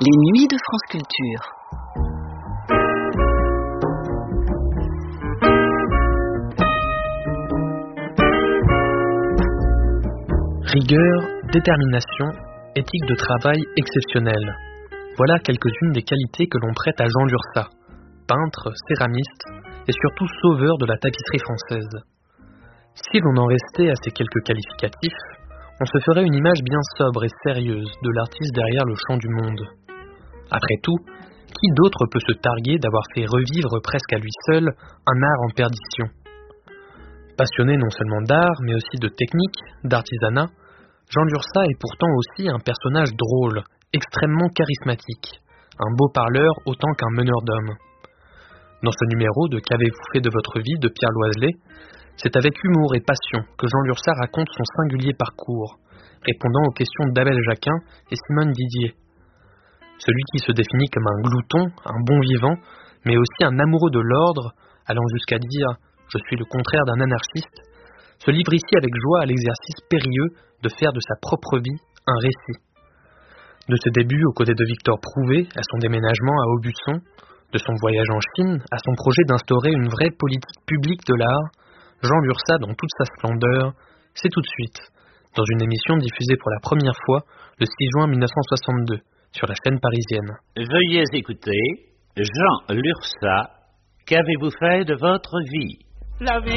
Les nuits de France Culture. Rigueur, détermination, éthique de travail exceptionnelle. Voilà quelques-unes des qualités que l'on prête à Jean Lurçat, peintre, céramiste et surtout sauveur de la tapisserie française. Si l'on en restait à ces quelques qualificatifs, on se ferait une image bien sobre et sérieuse de l'artiste derrière le champ du monde. Après tout, qui d'autre peut se targuer d'avoir fait revivre presque à lui seul un art en perdition ? Passionné non seulement d'art, mais aussi de technique, d'artisanat, Jean Lurçat est pourtant aussi un personnage drôle, extrêmement charismatique, un beau parleur autant qu'un meneur d'hommes. Dans ce numéro de Qu'avez-vous fait de votre vie de Pierre Loiselet, c'est avec humour et passion que Jean Lurçat raconte son singulier parcours, répondant aux questions d'Abel Jacquin et Simone Didier. Celui qui se définit comme un glouton, un bon vivant, mais aussi un amoureux de l'ordre, allant jusqu'à dire « je suis le contraire d'un anarchiste », se livre ici avec joie à l'exercice périlleux de faire de sa propre vie un récit. De ses débuts aux côtés de Victor Prouvé à son déménagement à Aubusson, de son voyage en Chine à son projet d'instaurer une vraie politique publique de l'art, Jean Lurçat dans toute sa splendeur, c'est tout de suite, dans une émission diffusée pour la première fois le 6 juin 1962 sur la chaîne parisienne. Veuillez écouter Jean Lurçat, qu'avez-vous fait de votre vie ? La vie.